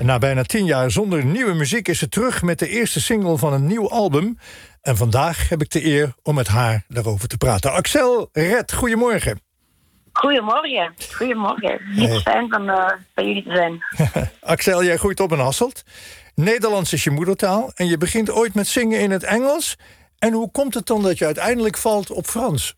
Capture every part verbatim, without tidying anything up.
Na bijna tien jaar zonder nieuwe muziek is ze terug met de eerste single van een nieuw album. En vandaag heb ik de eer om met haar daarover te praten. Axel Red, goedemorgen. Goedemorgen. Goedemorgen. Het is fijn van uh, bij jullie te zijn. Axel, jij groeit op in Hasselt. Nederlands is je moedertaal en je begint ooit met zingen in het Engels. En hoe komt het dan dat je uiteindelijk valt op Frans?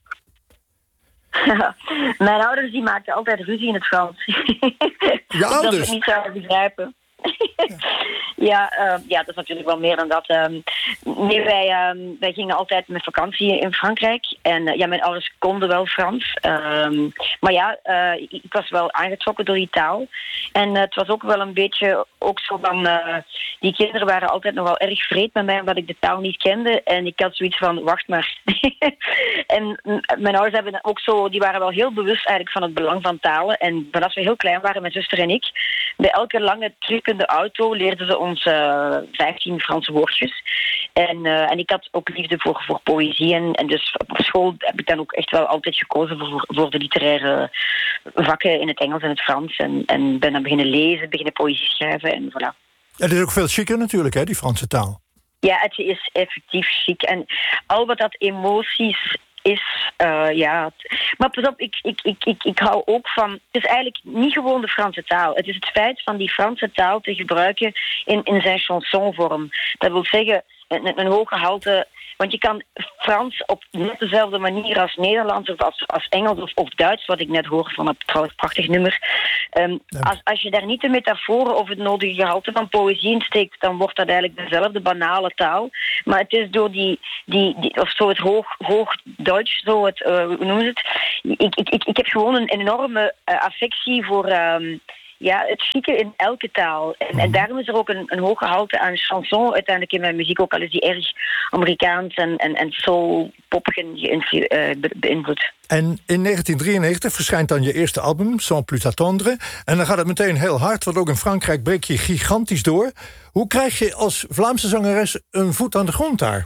Mijn ouders die maakten altijd ruzie in het Frans. Je ouders? Dat ik niet zou begrijpen. Ja, ja, uh, ja, dat is natuurlijk wel meer dan dat. Um, nee, wij, um, wij gingen altijd met vakantie in Frankrijk. En uh, ja, mijn ouders konden wel Frans. Um, maar ja, uh, ik was wel aangetrokken door die taal. En uh, het was ook wel een beetje ook zo van... Uh, die kinderen waren altijd nog wel erg vreed met mij, omdat ik de taal niet kende. En ik had zoiets van, wacht maar. En mijn ouders hebben ook zo... Die waren wel heel bewust eigenlijk van het belang van talen. En vanaf we heel klein waren, mijn zuster en ik... Bij elke lange trip in de auto leerden ze ons uh, vijftien Franse woordjes. En, uh, en ik had ook liefde voor, voor poëzie. En, en dus op school heb ik dan ook echt wel altijd gekozen voor, voor de literaire vakken in het Engels en het Frans. En, en ben dan beginnen lezen, beginnen poëzie schrijven en voilà. Het is ook veel chiquer natuurlijk, hè, die Franse taal. Ja, het is effectief chic. En al wat dat emoties... is, uh, ja... Maar pas op, ik, ik, ik, ik, ik hou ook van... Het is eigenlijk niet gewoon de Franse taal. Het is het feit van die Franse taal te gebruiken in, in zijn chansonvorm. Dat wil zeggen, een, een hoge halte... Want je kan Frans op net dezelfde manier als Nederlands of als, als Engels of, of Duits, wat ik net hoor van het trouwens prachtig nummer. Um, ja. als, als je daar niet de metaforen of het nodige gehalte van poëzie in steekt, dan wordt dat eigenlijk dezelfde banale taal. Maar het is door die, die, die of zo het hoog, hoog Duits, zo het, uh, hoe noemen ze het? Ik, ik, ik, ik heb gewoon een enorme uh, affectie voor... Um, Ja, het chique in elke taal. En, en daarom is er ook een, een hoge halte aan chanson uiteindelijk in mijn muziek. Ook al is die erg Amerikaans en, en, en soul-poppig uh, beïnvloed. En in negentien drieënnegentig verschijnt dan je eerste album, Sans plus attendre. En dan gaat het meteen heel hard, want ook in Frankrijk breek je gigantisch door. Hoe krijg je als Vlaamse zangeres een voet aan de grond daar?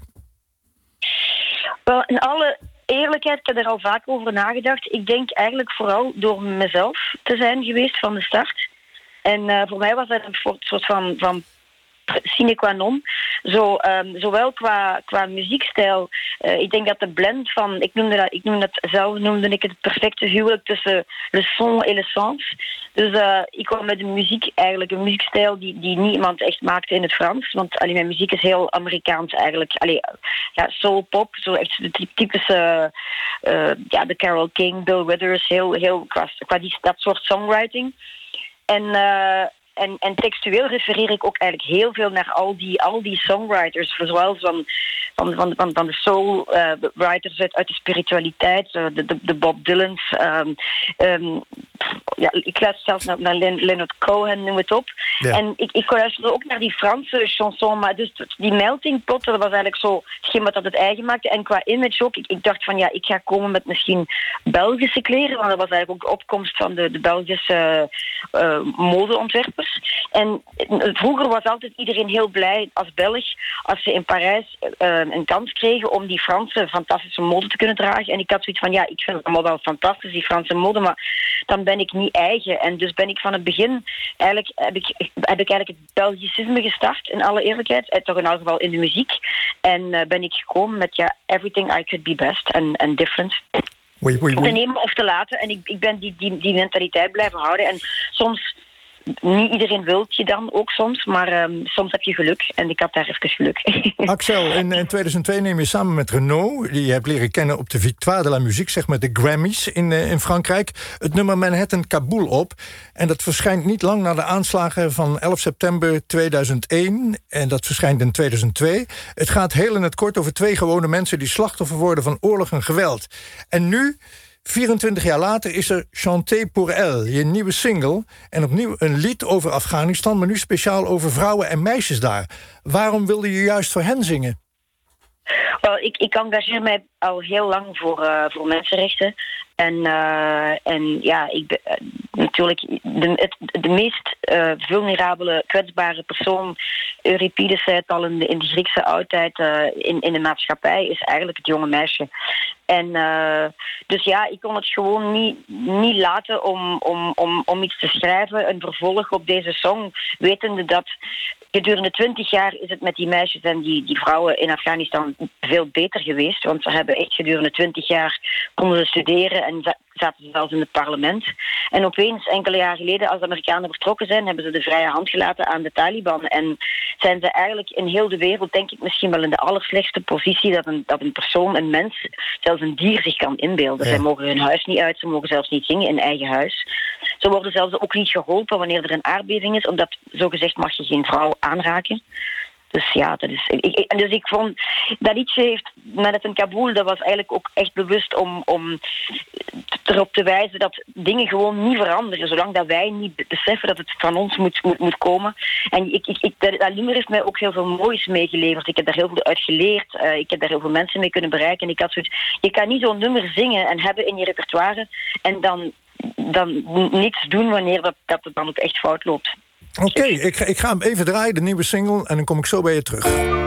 Wel, in alle... Eerlijkheid, ik heb er al vaak over nagedacht. Ik denk eigenlijk vooral door mezelf te zijn geweest van de start. En uh, voor mij was dat een soort van, van sine qua non. Zo, um, zowel qua, qua muziekstijl. Uh, ik denk dat de blend van... Ik noemde dat, ik noemde dat zelf noemde ik het perfecte huwelijk tussen le son en l'essence. Dus uh, ik kwam met een muziek eigenlijk, een muziekstijl die, die niemand echt maakte in het Frans. Want allee, mijn muziek is heel Amerikaans eigenlijk. Allee, ja, soul pop, zo echt de typische... Uh, ja, de Carole King, Bill Withers, heel, heel qua, qua die, dat soort songwriting. En... Uh, En, en textueel refereer ik ook eigenlijk heel veel naar al die, al die songwriters, zoals van, van, van, van, van de soul uh, writers uit, uit de spiritualiteit, uh, de, de, de Bob Dylans. Um, um, ja, ik luister zelfs naar, naar Leonard Cohen, noem het op. Ja. En ik, ik luisterde ook naar die Franse chanson, maar dus die melting pot, dat was eigenlijk zo hetgeen wat dat het eigen maakte. En qua image ook, ik, ik dacht van ja, ik ga komen met misschien Belgische kleren, want dat was eigenlijk ook de opkomst van de, de Belgische uh, modeontwerpers. En vroeger was altijd iedereen heel blij als Belg als ze in Parijs uh, een kans kregen om die Franse fantastische mode te kunnen dragen. En ik had zoiets van, ja, ik vind het allemaal wel fantastisch, die Franse mode, maar dan ben ik niet eigen. En dus ben ik van het begin, eigenlijk heb ik, heb ik eigenlijk het Belgicisme gestart, in alle eerlijkheid, en toch in elk geval in de muziek. En uh, ben ik gekomen met, ja, everything I could be best and different. Oei, oei, oei. Te nemen of te laten. En ik, ik ben die, die, die mentaliteit blijven houden. En soms... Niet iedereen wil je dan ook soms, maar um, soms heb je geluk. En ik had daar even geluk. Axel, in, in tweeduizend twee neem je samen met Renaud... die je hebt leren kennen op de Victoire de la Musique... zeg maar de Grammys in, uh, in Frankrijk... het nummer Manhattan Kaboul op. En dat verschijnt niet lang na de aanslagen van elf september tweeduizend één... en dat verschijnt in tweeduizend twee. Het gaat heel in het kort over twee gewone mensen... die slachtoffer worden van oorlog en geweld. En nu... vierentwintig jaar later is er Chanté pour elle, je nieuwe single... en opnieuw een lied over Afghanistan... maar nu speciaal over vrouwen en meisjes daar. Waarom wilde je juist voor hen zingen? Well, ik, ik engageer mij al heel lang voor, uh, voor mensenrechten. En, uh, en ja, ik ben, uh, natuurlijk de, het, de meest uh, vulnerabele, kwetsbare persoon. Euripides zei het al in de, in de Griekse oudheid, uh, in, in de maatschappij is eigenlijk het jonge meisje. En uh, dus ja, ik kon het gewoon niet, niet laten om, om, om, om iets te schrijven, een vervolg op deze song, wetende dat gedurende twintig jaar is het met die meisjes en die, die vrouwen in Afghanistan veel beter geweest, want ze hebben echt gedurende twintig jaar konden ze studeren en zaten ze zelfs in het parlement. En opeens, enkele jaren geleden, als de Amerikanen vertrokken zijn, hebben ze de vrije hand gelaten aan de Taliban. En zijn ze eigenlijk in heel de wereld, denk ik, misschien wel in de allerslechtste positie dat een, dat een persoon, een mens, zelfs een dier zich kan inbeelden. Ja. Zij mogen hun huis niet uit, ze mogen zelfs niet zingen in eigen huis. Ze worden zelfs ook niet geholpen wanneer er een aardbeving is, omdat zogezegd mag je geen vrouw aanraken. Dus ja, dat is. Ik, ik, dus ik vond dat liedje heeft met het in Kabul, dat was eigenlijk ook echt bewust om, om erop te wijzen dat dingen gewoon niet veranderen, zolang dat wij niet beseffen dat het van ons moet, moet, moet komen. En ik, ik, ik, dat, dat nummer heeft mij ook heel veel moois meegeleverd. Ik heb daar heel veel uit geleerd. Uh, ik heb daar heel veel mensen mee kunnen bereiken. En ik had zoiets, je kan niet zo'n nummer zingen en hebben in je repertoire en dan, dan niets doen wanneer dat, dat het dan ook echt fout loopt. Oké, okay, ik, ik ga hem even draaien, de nieuwe single, en dan kom ik zo bij je terug.